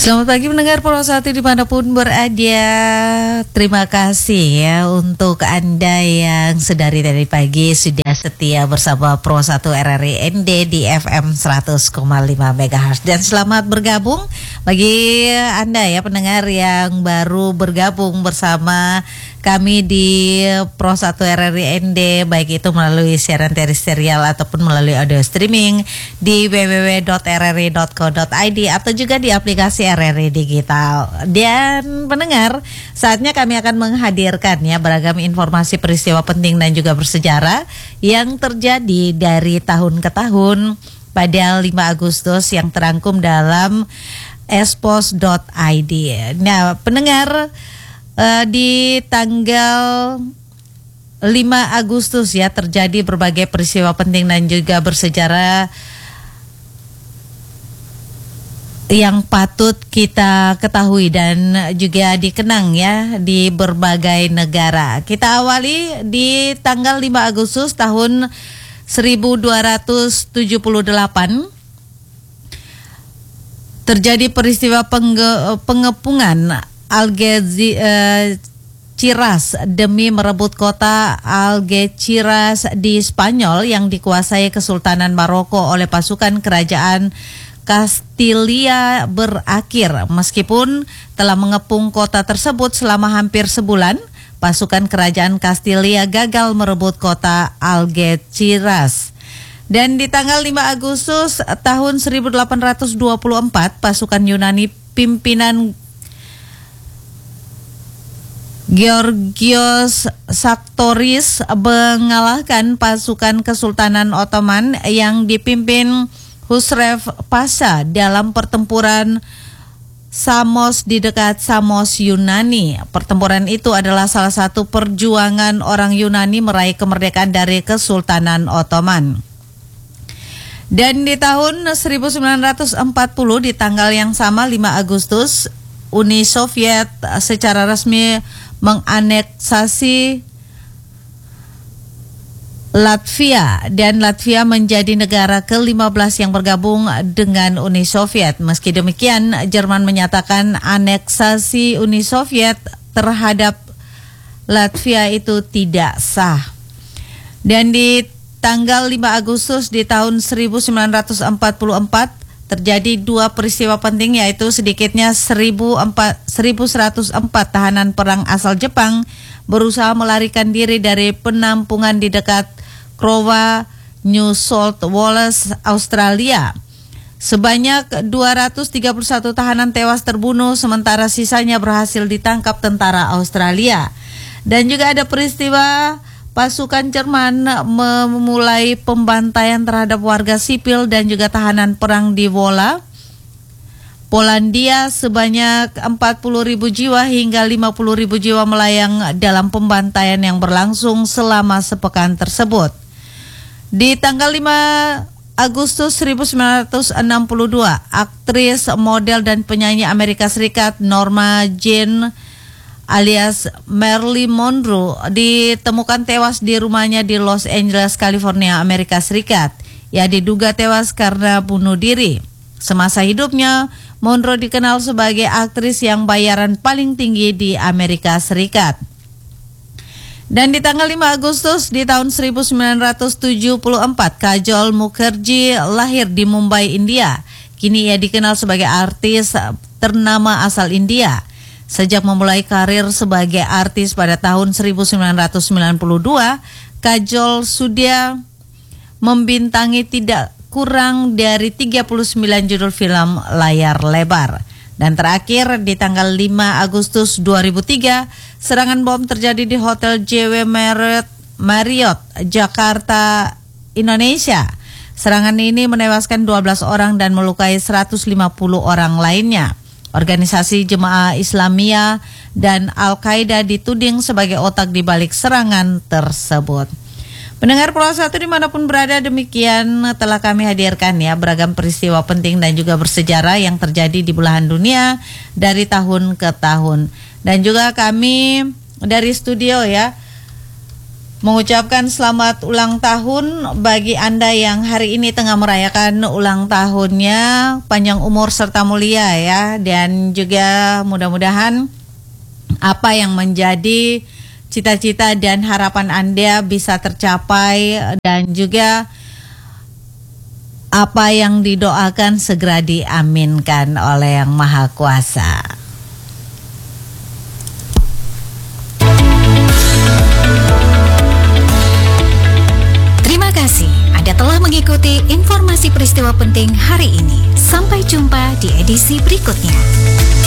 Selamat pagi pendengar Pro 1 dimanapun berada. Terima kasih ya untuk Anda yang sedari tadi pagi sudah setia bersama Pro 1 RRI ND di FM 100,5 MHz. Dan selamat bergabung bagi Anda ya pendengar yang baru bergabung bersama kami di Pro 1 RRI ND, baik itu melalui siaran terestrial ataupun melalui audio streaming di www.rri.co.id atau juga di aplikasi RRI Digital. Dan pendengar, saatnya kami akan menghadirkan ya beragam informasi peristiwa penting dan juga bersejarah yang terjadi dari tahun ke tahun pada 5 Agustus yang terangkum dalam espos.id. Nah, pendengar, di tanggal 5 Agustus ya terjadi berbagai peristiwa penting dan juga bersejarah yang patut kita ketahui dan juga dikenang ya di berbagai negara. Kita awali di tanggal 5 Agustus tahun 1278 terjadi peristiwa pengepungan Algeciras demi merebut kota Algeciras di Spanyol yang dikuasai Kesultanan Maroko oleh pasukan kerajaan Kastilia berakhir. Meskipun telah mengepung kota tersebut selama hampir sebulan, pasukan kerajaan Kastilia gagal merebut kota Algeciras. Dan di tanggal 5 Agustus tahun 1824, pasukan Yunani pimpinan Georgios Saktoris mengalahkan pasukan Kesultanan Ottoman yang dipimpin Husrev Pasha dalam pertempuran Samos di dekat Samos, Yunani. Pertempuran itu adalah salah satu perjuangan orang Yunani meraih kemerdekaan dari Kesultanan Ottoman. Dan di tahun 1940 di tanggal yang sama 5 Agustus, Uni Soviet secara resmi menganeksasi Latvia dan Latvia menjadi negara ke-15 yang bergabung dengan Uni Soviet. Meski demikian, Jerman menyatakan aneksasi Uni Soviet terhadap Latvia itu tidak sah. Dan di tanggal 5 Agustus di tahun 1944 terjadi dua peristiwa penting, yaitu sedikitnya 1.104 tahanan perang asal Jepang berusaha melarikan diri dari penampungan di dekat Crowa, New South Wales, Australia. Sebanyak 231 tahanan tewas terbunuh, sementara sisanya berhasil ditangkap tentara Australia. Dan juga ada peristiwa pasukan Jerman memulai pembantaian terhadap warga sipil dan juga tahanan perang di Wola, Polandia. Sebanyak 40.000 jiwa hingga 50.000 jiwa melayang dalam pembantaian yang berlangsung selama sepekan tersebut. Di tanggal 5 Agustus 1962, aktris, model dan penyanyi Amerika Serikat Norma Jean alias Marilyn Monroe ditemukan tewas di rumahnya di Los Angeles, California, Amerika Serikat. Ia diduga tewas karena bunuh diri. Semasa hidupnya, Monroe dikenal sebagai aktris yang bayaran paling tinggi di Amerika Serikat. Dan di tanggal 5 Agustus di tahun 1974, Kajol Mukherjee lahir di Mumbai, India. Kini ia dikenal sebagai artis ternama asal India. Sejak memulai karir sebagai artis pada tahun 1992, Kajol sudah membintangi tidak kurang dari 39 judul film layar lebar. Dan terakhir di tanggal 5 Agustus 2003, serangan bom terjadi di Hotel JW Marriott, Jakarta, Indonesia. Serangan ini menewaskan 12 orang dan melukai 150 orang lainnya. Organisasi Jemaah Islamiyah dan Al-Qaeda dituding sebagai otak di balik serangan tersebut. Pendengar Pro 1 dimanapun berada, demikian telah kami hadirkan ya beragam peristiwa penting dan juga bersejarah yang terjadi di belahan dunia dari tahun ke tahun. Dan juga kami dari studio ya mengucapkan selamat ulang tahun bagi Anda yang hari ini tengah merayakan ulang tahunnya, panjang umur serta mulia ya, dan juga mudah-mudahan apa yang menjadi cita-cita dan harapan Anda bisa tercapai, dan juga apa yang didoakan segera diaminkan oleh Yang Maha Kuasa. Terima kasih Anda telah mengikuti informasi peristiwa penting hari ini. Sampai jumpa di edisi berikutnya.